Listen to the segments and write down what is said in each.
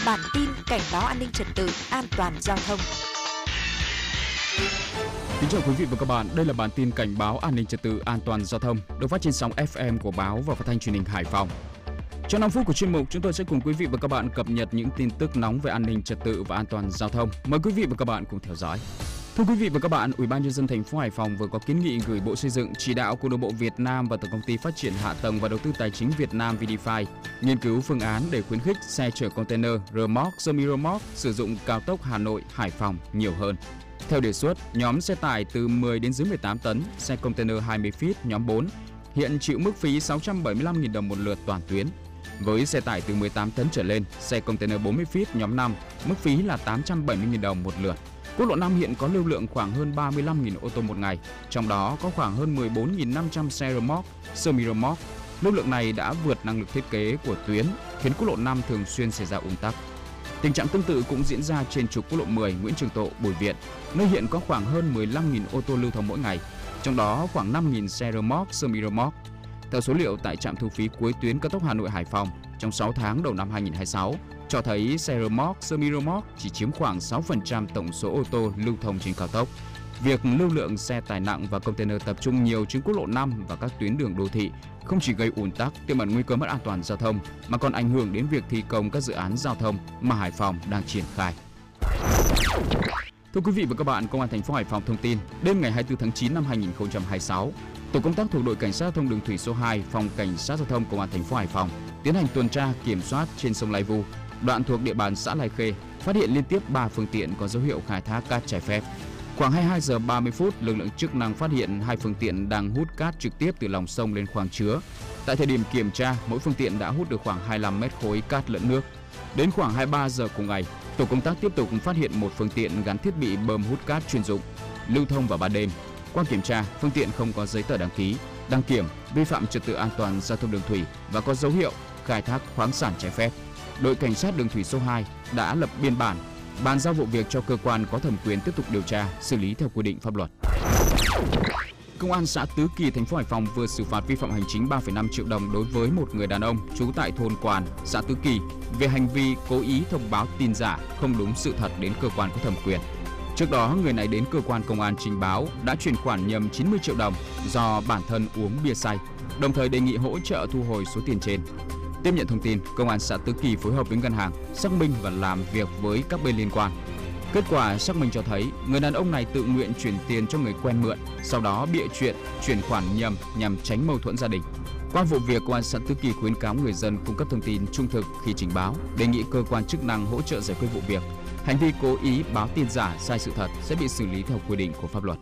Bản tin cảnh báo an ninh trật tự, an toàn giao thông. Kính chào quý vị và các bạn, đây là bản tin cảnh báo an ninh trật tự, an toàn giao thông được phát trên sóng FM của báo và phát thanh truyền hình Hải Phòng. Trong 5 phút của chuyên mục, chúng tôi sẽ cùng quý vị và các bạn cập nhật những tin tức nóng về an ninh trật tự và an toàn giao thông. Mời quý vị và các bạn cùng theo dõi. Thưa quý vị và các bạn, Ủy ban nhân dân thành phố Hải Phòng vừa có kiến nghị gửi Bộ Xây dựng, chỉ đạo Cục Đường bộ Việt Nam và Tổng công ty Phát triển Hạ tầng và Đầu tư Tài chính Việt Nam VDFi nghiên cứu phương án để khuyến khích xe chở container, rơ moóc, semi rơ moóc sử dụng cao tốc Hà Nội - Hải Phòng nhiều hơn. Theo đề xuất, nhóm xe tải từ 10 đến dưới 18 tấn, xe container 20 feet nhóm 4 hiện chịu mức phí 675.000 đồng một lượt toàn tuyến. Với xe tải từ 18 tấn trở lên, xe container 40 feet nhóm 5, mức phí là 870.000 đồng một lượt. Quốc lộ 5 hiện có lưu lượng khoảng hơn 35.000 ô tô một ngày, trong đó có khoảng hơn 14.500 xe rơ moóc, semi rơ moóc. Lưu lượng này đã vượt năng lực thiết kế của tuyến, khiến quốc lộ 5 thường xuyên xảy ra ùn tắc. Tình trạng tương tự cũng diễn ra trên trục quốc lộ 10 Nguyễn Trường Tộ - Bùi Viện, nơi hiện có khoảng hơn 15.000 ô tô lưu thông mỗi ngày, trong đó khoảng 5.000 xe rơ moóc, semi rơ moóc. Theo số liệu tại trạm thu phí cuối tuyến cao tốc Hà Nội - Hải Phòng trong 6 tháng đầu năm 2026, cho thấy xe rơ moóc, semi rơ moóc chỉ chiếm khoảng 6% tổng số ô tô lưu thông trên cao tốc. Việc lưu lượng xe tải nặng và container tập trung nhiều trên quốc lộ 5 và các tuyến đường đô thị không chỉ gây ùn tắc, tiềm ẩn nguy cơ mất an toàn giao thông mà còn ảnh hưởng đến việc thi công các dự án giao thông mà Hải Phòng đang triển khai. Thưa quý vị và các bạn, Công an thành phố Hải Phòng thông tin, đêm ngày 24 tháng 9 năm 2026, tổ công tác thuộc đội cảnh sát giao thông đường thủy số 2, phòng cảnh sát giao thông Công an thành phố Hải Phòng tiến hành tuần tra kiểm soát trên sông Lai Vu, đoạn thuộc địa bàn xã Lai Khê, phát hiện liên tiếp 3 phương tiện có dấu hiệu khai thác cát trái phép. Khoảng 22 giờ 30 phút, lực lượng chức năng phát hiện 2 phương tiện đang hút cát trực tiếp từ lòng sông lên khoang chứa. Tại thời điểm kiểm tra, mỗi phương tiện đã hút được khoảng 25 mét khối cát lẫn nước. Đến khoảng 23 giờ cùng ngày, tổ công tác tiếp tục phát hiện một phương tiện gắn thiết bị bơm hút cát chuyên dụng, lưu thông vào ban đêm. Qua kiểm tra, phương tiện không có giấy tờ đăng ký, đăng kiểm, vi phạm trật tự an toàn giao thông đường thủy và có dấu hiệu khai thác khoáng sản trái phép. Đội cảnh sát đường thủy số 2 đã lập biên bản, bàn giao vụ việc cho cơ quan có thẩm quyền tiếp tục điều tra, xử lý theo quy định pháp luật. Công an xã Tứ Kỳ, thành phố Hải Phòng vừa xử phạt vi phạm hành chính 3,5 triệu đồng đối với một người đàn ông trú tại thôn Quản, xã Tứ Kỳ về hành vi cố ý thông báo tin giả không đúng sự thật đến cơ quan có thẩm quyền. Trước đó, người này đến cơ quan công an trình báo đã chuyển khoản nhầm 90 triệu đồng do bản thân uống bia say, đồng thời đề nghị hỗ trợ thu hồi số tiền trên. Tiếp nhận thông tin, Công an xã Tứ Kỳ phối hợp với ngân hàng xác minh và làm việc với các bên liên quan. Kết quả xác minh cho thấy người đàn ông này tự nguyện chuyển tiền cho người quen mượn, sau đó bịa chuyện chuyển khoản nhầm nhằm tránh mâu thuẫn gia đình. Qua vụ việc, Công an xã Tứ Kỳ khuyến cáo người dân cung cấp thông tin trung thực khi trình báo, đề nghị cơ quan chức năng hỗ trợ giải quyết vụ việc. Hành vi cố ý báo tin giả sai sự thật sẽ bị xử lý theo quy định của pháp luật.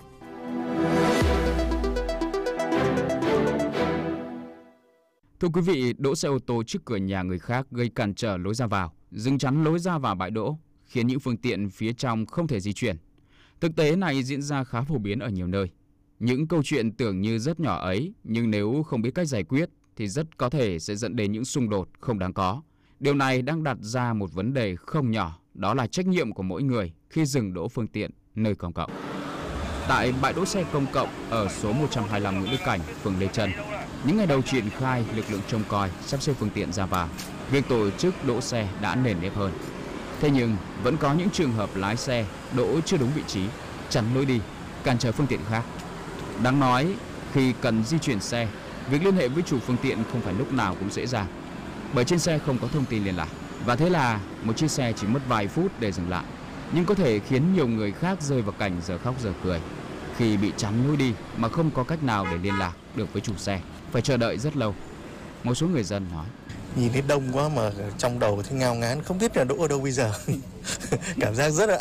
Thưa quý vị, đỗ xe ô tô trước cửa nhà người khác gây cản trở lối ra vào, dừng chắn lối ra vào bãi đỗ, khiến những phương tiện phía trong không thể di chuyển. Thực tế này diễn ra khá phổ biến ở nhiều nơi. Những câu chuyện tưởng như rất nhỏ ấy, nhưng nếu không biết cách giải quyết thì rất có thể sẽ dẫn đến những xung đột không đáng có. Điều này đang đặt ra một vấn đề không nhỏ, đó là trách nhiệm của mỗi người khi dừng đỗ phương tiện nơi công cộng. Tại bãi đỗ xe công cộng ở số 125 Nguyễn Đức Cảnh, phường Lê Trân, những ngày đầu triển khai, lực lượng trông coi, sắp xếp phương tiện ra vào, việc tổ chức đỗ xe đã nền nếp hơn. Thế nhưng vẫn có những trường hợp lái xe đỗ chưa đúng vị trí, chắn lối đi, cản trở phương tiện khác. Đáng nói, khi cần di chuyển xe, việc liên hệ với chủ phương tiện không phải lúc nào cũng dễ dàng, bởi trên xe không có thông tin liên lạc. Và thế là một chiếc xe chỉ mất vài phút để dừng lại, nhưng có thể khiến nhiều người khác rơi vào cảnh giờ khóc giờ cười khi bị chắn lối đi mà không có cách nào để liên lạc được với chủ xe, phải chờ đợi rất lâu. Một số người dân nói: nhìn thấy đông quá mà trong đầu thấy ngao ngán, không biết là đỗ ở đâu bây giờ. Cảm giác rất là